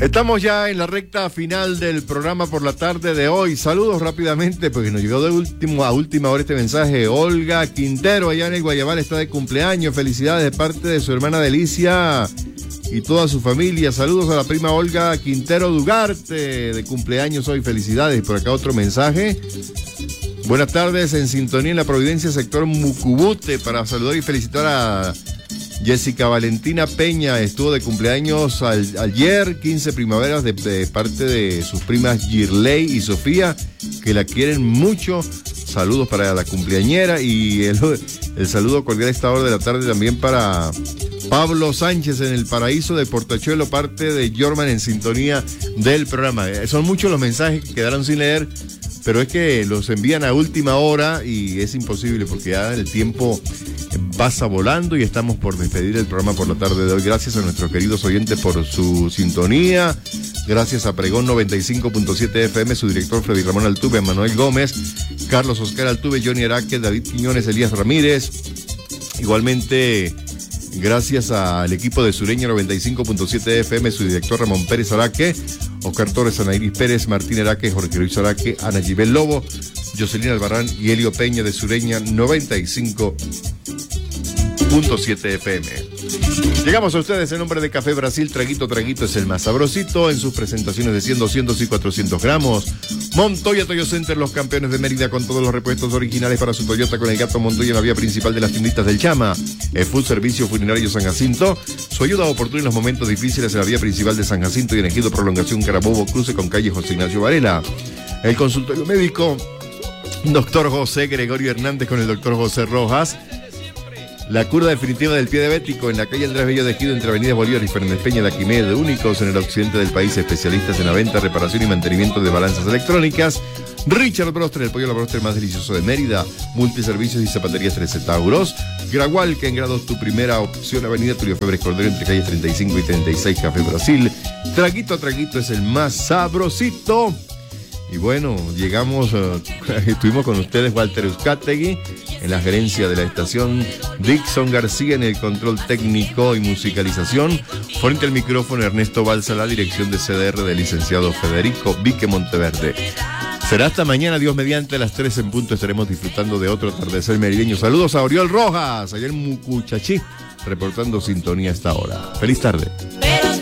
Estamos ya en la recta final del programa por la tarde de hoy. Saludos rápidamente, porque nos llegó a última hora este mensaje. Olga Quintero, allá en el Guayabal, está de cumpleaños. Felicidades de parte de su hermana Delicia y toda su familia. Saludos a la prima Olga Quintero Dugarte, de cumpleaños hoy. Felicidades. Por acá otro mensaje. Buenas tardes, en sintonía en la Providencia, sector Mucubute, para saludar y felicitar a Jessica Valentina Peña. Estuvo de cumpleaños ayer, 15 primaveras, de parte de sus primas Girley y Sofía, que la quieren mucho. Saludos para la cumpleañera y el saludo cordial a esta hora de la tarde también para Pablo Sánchez en el Paraíso de Portachuelo, parte de Jorman en sintonía del programa. Son muchos los mensajes que quedaron sin leer, pero es que los envían a última hora y es imposible porque ya el tiempo pasa volando y estamos por despedir el programa por la tarde de hoy. Gracias a nuestros queridos oyentes por su sintonía. Gracias a Pregón 95.7 FM, su director Freddy Ramón Altuve, Manuel Gómez, Carlos Oscar Altuve, Johnny Araque, David Quiñones, Elías Ramírez. Igualmente, gracias al equipo de Sureña 95.7 FM, su director Ramón Pérez Araque, Oscar Torres, Anairis Pérez, Martín Araque, Jorge Luis Araque, Ana Gibel Lobo, Jocelyn Albarrán y Helio Peña de Sureña 95.7 FM. Llegamos a ustedes en nombre de Café Brasil. Traguito es el más sabrosito en sus presentaciones de 100, 200 y 400 gramos. Montoya Toyo Center, los campeones de Mérida, con todos los repuestos originales para su Toyota, con el gato Montoya en la vía principal de las tienditas del Chama. Food Servicio Funerario San Jacinto, su ayuda oportuna en los momentos difíciles en la vía principal de San Jacinto y en Ejido Prolongación Carabobo, cruce con calle José Ignacio Varela. El consultorio médico Doctor José Gregorio Hernández con el Doctor José Rojas. La cura definitiva del pie diabético en la calle Andrés Bello de Ejido, entre Avenida Bolívar y Fernández Peña, de Aquimé, de únicos en el occidente del país, especialistas en la venta, reparación y mantenimiento de balanzas electrónicas. Richard Broster, el pollo a la broster más delicioso de Mérida. Multiservicios y zapaterías 13 Tauros. Gragual, que en grados tu primera opción, Avenida Tulio Febres Cordero, entre calles 35 y 36, Café Brasil. Traguito a traguito es el más sabrosito. Y bueno, llegamos, estuvimos con ustedes, Walter Euskategui en la gerencia de la estación, Dixon García en el control técnico y musicalización, frente al micrófono Ernesto Balsa, la dirección de CDR del licenciado Federico Vique Monteverde. Será hasta mañana, Dios mediante, a las 3 en punto estaremos disfrutando de otro atardecer merideño. Saludos a Oriol Rojas, allá en Mucuchachí, reportando sintonía a esta hora. Feliz tarde.